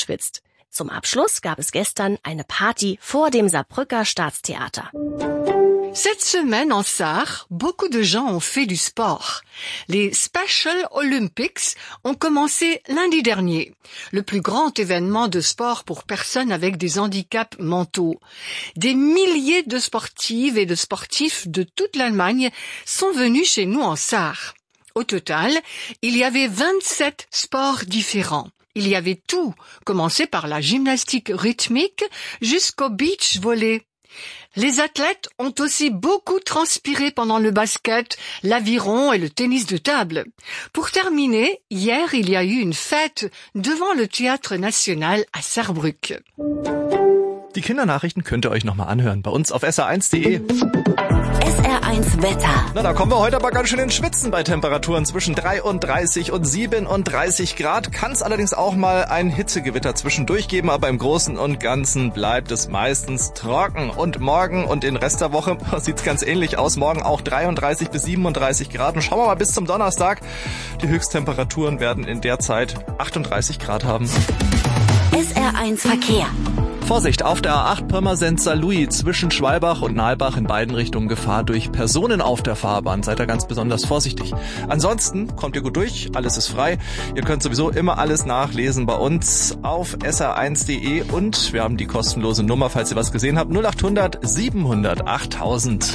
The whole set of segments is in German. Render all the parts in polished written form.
geschwitzt. Zum Abschluss gab es gestern eine Party vor dem Saarbrücker Staatstheater. Cette semaine en Sarre, beaucoup de gens ont fait du sport. Les Special Olympics ont commencé lundi dernier, le plus grand événement de sport pour personnes avec des handicaps mentaux. Des milliers de sportives et de sportifs de toute l'Allemagne sont venus chez nous en Sarre. Au total, il y avait 27 sports différents. Il y avait tout, commencé par la gymnastique rythmique jusqu'au beach volley. Les athlètes ont aussi beaucoup transpiré pendant le basket, l'aviron et le tennis de table. Pour terminer, hier, il y a eu une fête devant le Théâtre National à Saarbrück. Die Kindernachrichten könnt ihr euch nochmal anhören bei uns auf sr1.de. SR1 Wetter. Na, da kommen wir heute aber ganz schön ins Schwitzen bei Temperaturen zwischen 33 und 37 Grad. Kann es allerdings auch mal ein Hitzegewitter zwischendurch geben, aber im Großen und Ganzen bleibt es meistens trocken. Und morgen und den Rest der Woche sieht's ganz ähnlich aus. Morgen auch 33 bis 37 Grad. Und schauen wir mal bis zum Donnerstag. Die Höchsttemperaturen werden in der Zeit 38 Grad haben. SR1 Verkehr. Vorsicht, auf der A8 Pirmasens-Saarlouis zwischen Schwalbach und Nalbach in beiden Richtungen Gefahr durch Personen auf der Fahrbahn. Seid da ganz besonders vorsichtig. Ansonsten kommt ihr gut durch, alles ist frei. Ihr könnt sowieso immer alles nachlesen bei uns auf sr1.de und wir haben die kostenlose Nummer, falls ihr was gesehen habt, 0800 700 8000.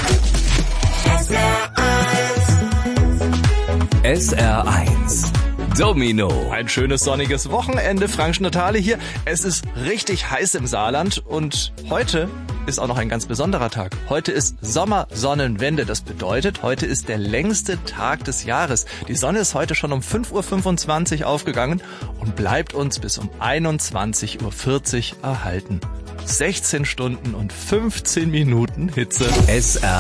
SR1 Domino. Ein schönes sonniges Wochenende, Frank Schnatale hier. Es ist richtig heiß im Saarland und heute ist auch noch ein ganz besonderer Tag. Heute ist Sommersonnenwende. Das bedeutet, heute ist der längste Tag des Jahres. Die Sonne ist heute schon um 5:25 Uhr aufgegangen und bleibt uns bis um 21:40 Uhr erhalten. 16 Stunden und 15 Minuten Hitze. SR